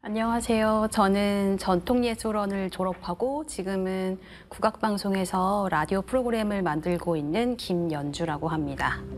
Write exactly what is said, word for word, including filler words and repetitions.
안녕하세요. 저는 전통예술원을 졸업하고 지금은 국악방송에서 라디오 프로그램을 만들고 있는 김연주라고 합니다.